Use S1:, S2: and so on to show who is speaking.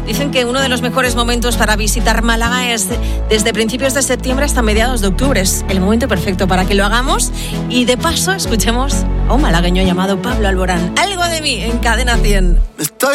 S1: Dicen que uno de los mejores momentos para visitar Málaga es desde principios de septiembre hasta mediados de octubre. Es el momento perfecto para que lo hagamos y de paso escuchemos a un malagueño llamado Pablo Alborán. Algo de mí en Cadena 100.
S2: Estoy